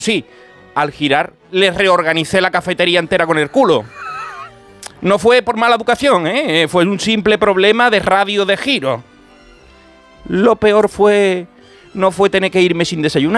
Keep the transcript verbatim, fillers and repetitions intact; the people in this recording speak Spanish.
Sí, al girar le reorganicé la cafetería entera con el culo. No fue por mala educación, ¿eh? Fue un simple problema de radio de giro. Lo peor fue... no fue tener que irme sin desayunar.